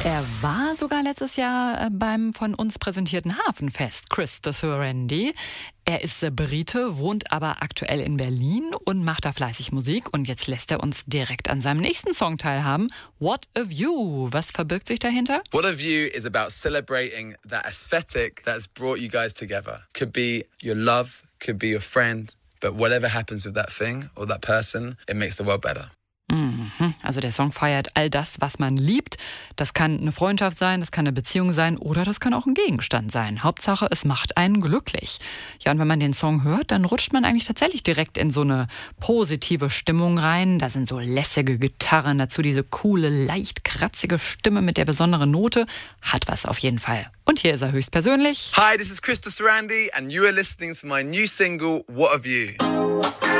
Er war sogar letztes Jahr beim von uns präsentierten Hafenfest, Chris Sorandi. Er ist Brite, wohnt aber aktuell in Berlin und macht da fleißig Musik. Und jetzt lässt er uns direkt an seinem nächsten Song teilhaben. What a View. Was verbirgt sich dahinter? What a View is about celebrating that aesthetic that has brought you guys together. Could be your love, could be your friend, but whatever happens with that thing or that person, it makes the world better. Also der Song feiert all das, was man liebt. Das kann eine Freundschaft sein, das kann eine Beziehung sein oder das kann auch ein Gegenstand sein. Hauptsache, es macht einen glücklich. Ja, und wenn man den Song hört, dann rutscht man eigentlich tatsächlich direkt in so eine positive Stimmung rein. Da sind so lässige Gitarren, dazu diese coole, leicht kratzige Stimme mit der besonderen Note. Hat was auf jeden Fall. Und hier ist er höchstpersönlich. Hi, this is Chris Sorandi and you are listening to my new single, What a View.